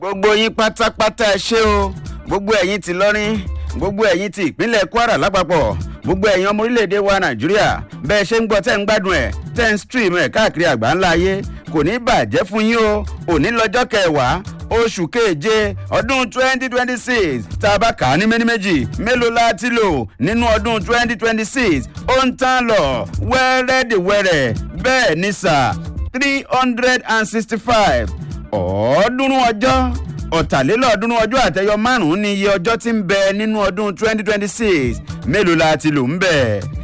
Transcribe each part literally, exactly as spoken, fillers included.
gbogbo yín pátápátá ẹ ṣé o gbogbo ẹ̀yin ti lọ́rin gbogbo ẹ̀yin ti ìpínlẹ̀ Kwara lápapọ̀ gbogbo ẹ̀yin ọmọ orílẹ̀-èdè wa Nàìjíríà bẹ́ẹ̀ ṣe ń gbọ́ tẹ́ ń gbádùn ẹ̀ tẹ́ ń stream ẹ̀ káàkiri àgbáńlá ayé kò ní bàjẹ́ fún yín o òní lọ́jọ́ kẹwàá oṣù keje ọdún twenty twenty six tá a bá kà á ní méní méjì mélòó la ti lò nínú ọdún twenty twenty six ó ń tán lọ wẹ́rẹ́dẹ̀wẹ́rẹ́ bẹ́ẹ̀ ní sà three hundred and sixty five ọ̀ọ́dúnrún ọjọ́ ọ̀tàlélọ́ọ̀ọ́dúnrún ọjọ́ àtẹyọ márùn-ún ní iye ọjọ́ tí ń bẹ nínú ọdún twenty twenty six mélòó la ti lò ń bẹ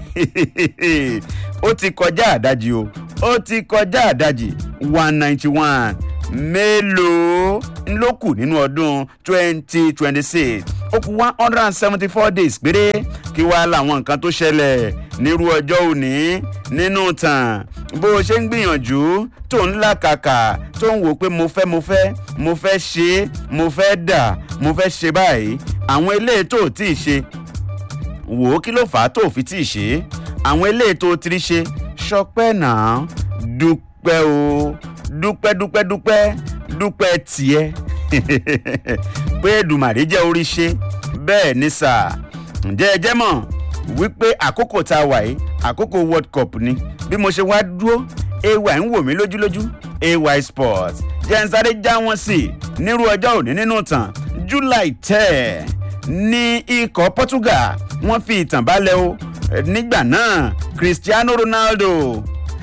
ó ti kọjá àdájì o ó ti kọjá àdájì one ninety one mélòó ló kù nínú ọdún twenty twenty six ó kù one hundred and seventy four days péré kí wàá làwọn nǹkan tó ṣẹlẹ̀ nírú ọjọ́ òní nínú tàn bó o ṣe ń gbìyànjú tó ń làkàkà tó ń wò pé mo fẹ́ mo fẹ́ mo fẹ́ ṣe é mo fẹ́ dà mo fẹ́ ṣe báyìí àwọn eléyìí tó tí ì ṣe wò ó kí ló fà á tó fi tí ì ṣe àwọn eléyìí tó ti rí ṣe ṣọpẹ́ náà dúpẹ́ o dúpẹ́ dúpẹ́ dúpẹ́ dúpẹ́ tiẹ̀ pé Èdùmàrè jẹ́ orí ṣe bẹ́ẹ̀ ní sà ǹjẹ́ ẹ jẹ́ mọ̀ wípé àkókò tá a wà yìí àkókò World Cup ni bí mo ṣe wá dúró ay ń wò mí lójúlójú ay Sports jẹ́ ń sáré já wọn sí nírú ọjọ́ òní nínú tàn July ten ní ikọ̀ Portugal wọ́n fi ìtàn balẹ̀ o nígbà náà Cristiano Ronaldo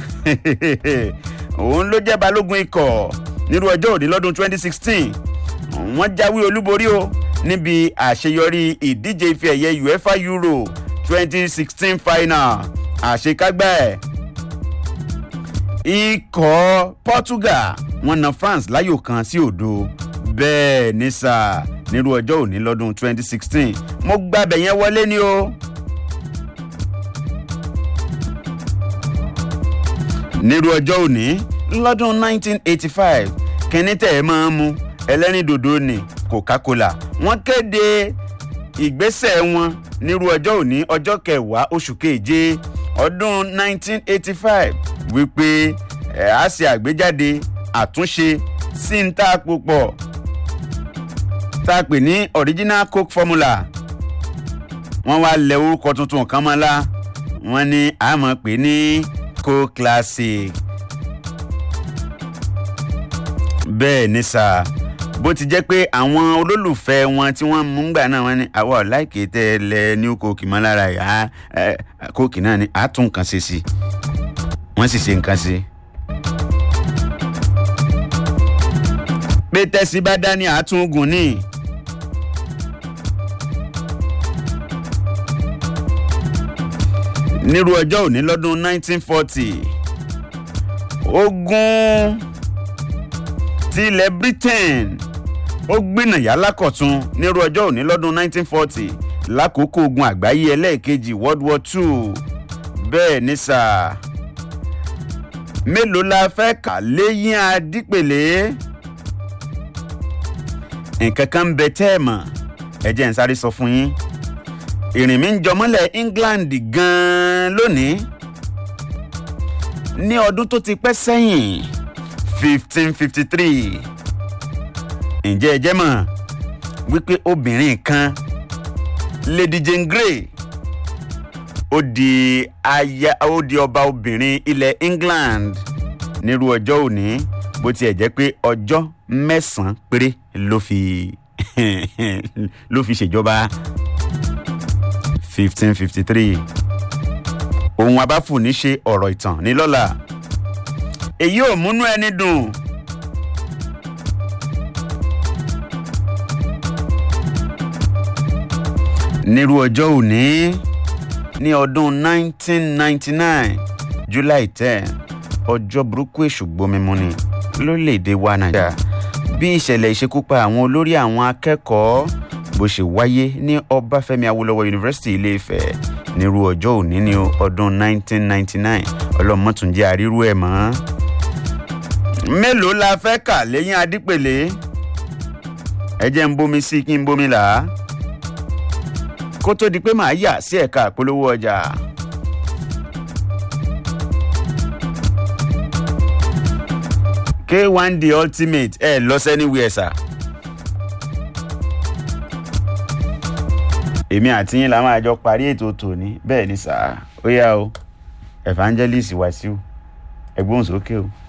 òun ló jẹ́ balógun ikọ̀ nírú ọjọ́ òní lọ́dún twenty sixteen wọ́n jáwé olúborí o níbi àṣeyọrí ìdíje ife ẹ̀yẹ UEFA Euro twenty sixteen final àṣekágbá ẹ̀ ikọ̀ Portugal wọ́n na France láyò kan sí òdo bẹ́ẹ̀ ní sáà nírú ọjọ́ òní lọ́dún twenty sixteen mo gbàbẹ̀ yẹn wọlé ni o. nírú ọjọ́ òní lọ́dún nineteen eighty-five kẹ́ni tẹ̀ ẹ́ máa ń mu ẹlẹ́rìndòdò ní Coca-Cola wọ́n kéde ìgbésẹ̀ wọn nírú ọjọ́ òní ọjọ́ kẹwàá oṣù keje ọdún nineteen eighty-five wípé ẹ̀ á ṣe àgbéjáde àtúnṣe sí ń tá a pòpọ̀ tá a pè ní original Coke formula wọ́n wá lẹ orúkọ tuntun kan mọ́ la wọ́n ní a máa pè ní Coke Classic bẹ́ẹ̀ ní sà bó ti jẹ́ pé àwọn olólùfẹ́ wọn tí wọ́n mú gbà náà wọ́n ní àwa láìké tẹ́ ẹ lẹ new Coke mọ́ lára yà á Coke náà ni a tún nǹkan ṣe sí wọ́n sì ṣe nǹkan sí. pé tẹ́sí bá dá ní àtúngùn ní. nírú ọjọ́ òní lọ́dún nineteen forty ogun ti ilẹ̀ Britain ó gbìnàyà lákọ̀tún nírú ọjọ́ òní lọ́dún nineteen forty lákòókò ogun àgbáyé ẹlẹ́ẹ̀kejì World War two bẹ́ẹ̀ ní sáà mélòó la fẹ́ kà léyìn adípèlé nǹkan kan ń bẹ tẹ́ ẹ̀ mọ̀ ẹ jẹ́ n sáré sọ fún yín ìrìn mi ń jọmọ́lẹ̀ England gan-an lónìí ní ọdún tó ti pẹ́ sẹ́yìn fifteen fifty three ǹjẹ́ ẹ jẹ́ mọ̀ wípé obìnrin kan Lady Jane Grey ó di aya ó di ọba obìnrin ilẹ̀ England nírú ọjọ́ òní bó tiẹ̀ jẹ́ pé ọjọ́ mẹ́sàn-án péré ló fi ló fi ṣèjọba fifteen fifty three ohun abáfùní ṣe ọ̀rọ̀ ìtàn ní lọ́la èyí ò múnú ẹni dùn nírú ọjọ́ òní ní ọdún nineteen ninety nine July ten ọjọ́ burúkú èṣù gbomimu ni lórílẹ̀‐èdè wa Nàìjíríà bí ìṣẹ̀lẹ̀ ìṣekúpa àwọn olórí àwọn akẹ́kọ̀ọ́ bó ṣe wáyé ní Ọbáfẹ́mi Awólọ́wọ̀ University Ilé-Ifẹ̀ nírú ọjọ́ òní ní ọdún nineteen ninety nine ọlọ́mọ̀túnjẹ àrírú ẹ̀ mọ́. mélòó la fẹ́ kà lẹ́yìn adípèlé ẹ jẹ́ ń bomi sí kí n bomi là á kó tó di pé màá yà sí ẹ̀ka àpolówó ọjà. K one The Ultimate ẹ lọ sẹ́niwìẹ̀ sà èmi àti yín la máa jọ parí ètò tòní bẹ́ẹ̀ ni sà ó yá o Evangelist Wasiu ẹgbọ́n sókè o.